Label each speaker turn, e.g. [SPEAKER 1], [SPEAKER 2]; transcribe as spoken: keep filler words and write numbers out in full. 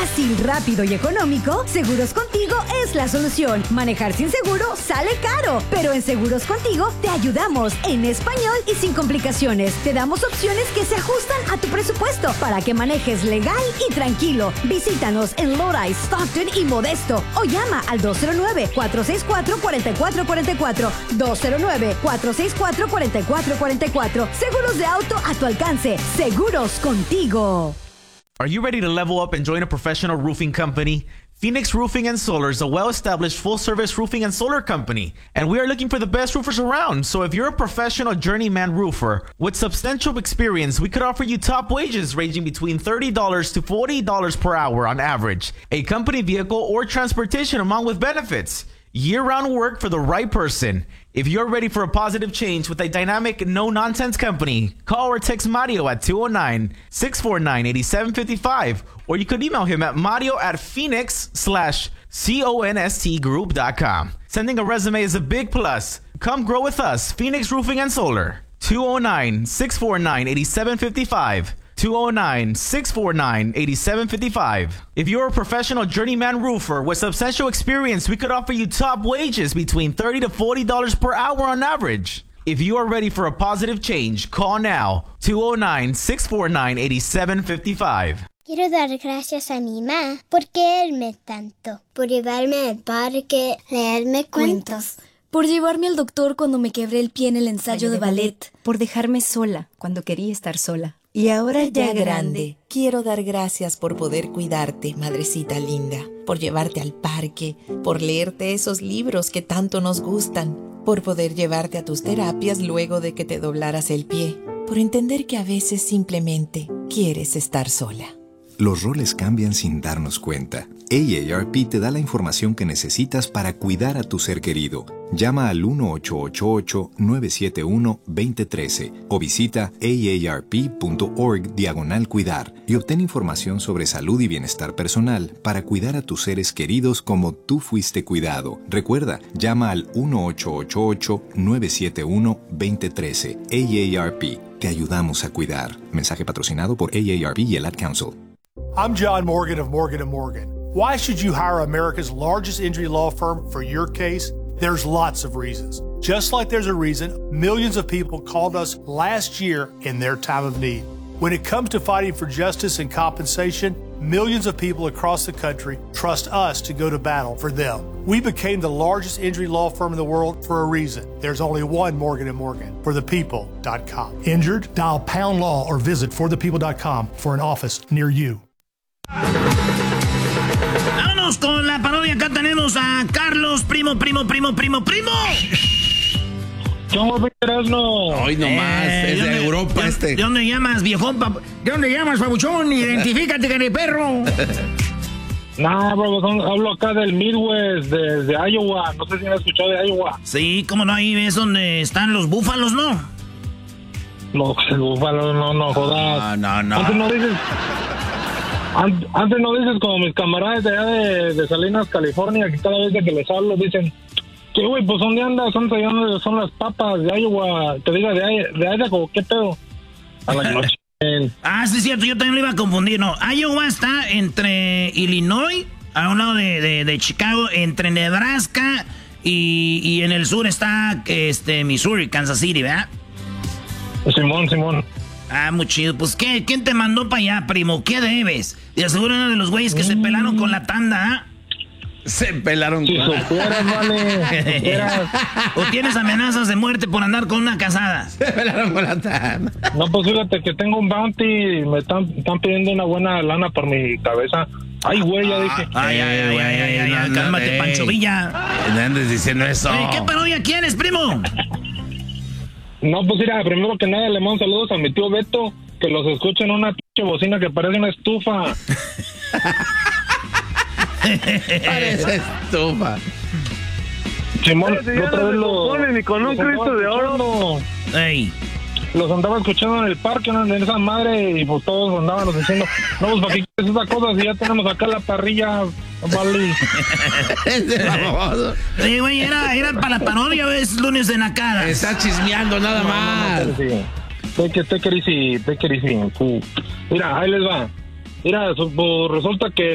[SPEAKER 1] Fácil, rápido y económico, Seguros Contigo es la solución. Manejar sin seguro sale caro, pero en Seguros Contigo te ayudamos en español y sin complicaciones. Te damos opciones que se ajustan a tu presupuesto para que manejes legal y tranquilo. Visítanos en Lodi, Stockton y Modesto o llama al dos cero nueve, cuatro seis cuatro, cuatro cuatro cuatro cuatro, dos cero nueve, cuatro seis cuatro, cuatro cuatro cuatro cuatro. Seguros de auto a tu alcance. Seguros Contigo.
[SPEAKER 2] Are you ready to level up and join a professional roofing company? Phoenix Roofing and Solar is a well-established full-service roofing and solar company, and we are looking for the best roofers around. So if you're a professional journeyman roofer with substantial experience, we could offer you top wages ranging between thirty dollars to forty dollars per hour on average, a company vehicle or transportation along with benefits. Year-round work for the right person. If you're ready for a positive change with a dynamic, no-nonsense company, call or text Mario at two oh nine, six four nine, eight seven five five, or you could email him at mario at phoenix slash const group dot com. Sending a resume is a big plus. Come grow with us, Phoenix Roofing and Solar. two oh nine, six four nine, eight seven five five. two oh nine, six four nine, eight seven five five. If you're a professional journeyman roofer with substantial experience, we could offer you top wages between thirty to forty dollars per hour on average. If you are ready for a positive change, call now. two oh nine, six four nine, eight seven five five.
[SPEAKER 3] Quiero dar gracias a mi mamá por quererme tanto, por llevarme al parque, leerme cuentos,
[SPEAKER 4] por llevarme al doctor cuando me quebré el pie en el ensayo de ballet,
[SPEAKER 5] por dejarme sola cuando quería estar sola.
[SPEAKER 6] Y ahora ya grande, quiero dar gracias por poder cuidarte, madrecita linda, por llevarte al parque, por leerte esos libros que tanto nos gustan, por poder llevarte a tus terapias luego de que te doblaras el pie, por entender que a veces simplemente quieres estar sola.
[SPEAKER 7] Los roles cambian sin darnos cuenta. A A R P te da la información que necesitas para cuidar a tu ser querido. Llama al uno ocho ocho ocho, nueve siete uno, dos cero uno tres o visita aarp.org diagonal cuidar y obtén información sobre salud y bienestar personal para cuidar a tus seres queridos como tú fuiste cuidado. Recuerda, llama al uno ocho ocho ocho, nueve siete uno, dos cero uno tres. A A R P. Te ayudamos a cuidar. Mensaje patrocinado por A A R P y el Ad Council.
[SPEAKER 8] I'm John Morgan of Morgan and Morgan. Why should you hire America's largest injury law firm for your case? There's lots of reasons. Just like there's a reason millions of people called us last year in their time of need. When it comes to fighting for justice and compensation, millions of people across the country trust us to go to battle for them. We became the largest injury law firm in the world for a reason. There's only one Morgan and Morgan, for the people dot com. Injured? Dial pound law or visit for the people dot com for an office near you.
[SPEAKER 9] Vámonos con la parodia. Acá tenemos a Carlos, primo, primo, primo, primo, primo.
[SPEAKER 10] ¿Cómo ves, no?
[SPEAKER 11] Hoy nomás, eh, es de, de Europa
[SPEAKER 9] de,
[SPEAKER 11] este.
[SPEAKER 9] ¿De dónde llamas, viejón? Pap- ¿De dónde llamas, pabuchón? Identifícate, que perro.
[SPEAKER 10] Nah, bro, son, hablo acá del Midwest, de, de Iowa. No sé si has escuchado de Iowa.
[SPEAKER 9] Sí, cómo no, ahí ves donde están los búfalos, ¿no?
[SPEAKER 10] No, el búfalo, no, no, jodas.
[SPEAKER 11] No, no, no.
[SPEAKER 10] Antes no dices... Antes no dices como mis camaradas de allá de, de Salinas, California, que cada vez que les hablo dicen, ¿qué güey? Pues ¿dónde andas? ¿Dónde son, son las papas de Iowa? Te diga, de, de Idaho, ¿qué pedo? A la noche.
[SPEAKER 9] Ah, sí, es cierto, yo también lo iba a confundir, no. Iowa está entre Illinois, a un lado de, de, de Chicago, entre Nebraska y, y en el sur está este Missouri, Kansas City, ¿verdad?
[SPEAKER 10] Simón, Simón.
[SPEAKER 9] Ah, muy chido. Pues, ¿qué? ¿Quién te mandó para allá, primo? ¿Qué debes? Y aseguro uno de los güeyes que mm. se pelaron con la tanda, ¿ah?
[SPEAKER 11] Se pelaron
[SPEAKER 10] si
[SPEAKER 11] con la
[SPEAKER 10] tanda. Vale.
[SPEAKER 9] ¿O tienes amenazas de muerte por andar con una casada?
[SPEAKER 11] Se pelaron con la tanda.
[SPEAKER 10] No, pues fíjate que tengo un bounty y me están, están pidiendo una buena lana por mi cabeza. Ay, güey, ya dije.
[SPEAKER 9] Ay, ay, ay, ay, ay, ay, ay, cálmate, Pancho Villa.
[SPEAKER 11] No andes diciendo eso.
[SPEAKER 9] Oye, ¿qué parodia quieres, primo?
[SPEAKER 10] No, pues mira, primero que nada le mando saludos a mi tío Beto, que los escucha en una pinche bocina que parece una estufa.
[SPEAKER 11] Parece estufa.
[SPEAKER 10] Simón, otra vez lo...
[SPEAKER 12] Ni con un Cristo de oro.
[SPEAKER 9] Ey.
[SPEAKER 10] Los andaba escuchando en el parque, ¿no? En esa madre, y pues todos andaban diciendo, no, pues para qué quieres esas cosas si ya tenemos acá la parrilla, vale.
[SPEAKER 9] Sí, güey, era, era para la parodia, es lunes de nacadas.
[SPEAKER 11] Está chismeando nada no, más.
[SPEAKER 10] No, no, take it, take it easy, take it easy. Mira, ahí les va. Mira, pues resulta que